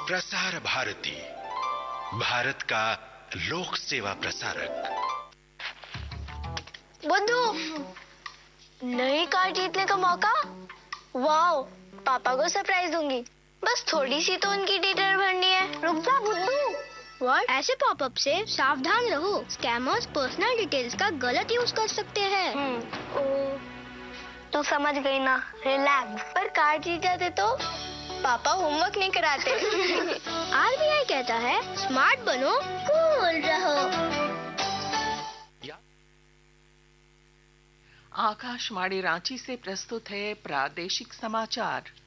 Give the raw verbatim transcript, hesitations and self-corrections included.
प्रसार भारती, भारत का लोक सेवा प्रसारक। बुद्धू, नई कार जीतने का मौका। वाओ, पापा को सरप्राइज दूंगी। बस थोड़ी सी तो उनकी डिटेल भरनी है। रुक जा बुद्धू। व्हाट? ऐसे पॉपअप से सावधान रहो। स्कैमर्स पर्सनल डिटेल्स का गलत यूज कर सकते हैं। हम्म, ओ, तू समझ गई ना, रिलैक्स। पर कार जीत जाते तो पापा होमवर्क नहीं कराते। आरबीआई कहता है स्मार्ट बनो, कूल रहो। आकाशवाणी रांची से प्रस्तुत है प्रादेशिक समाचार।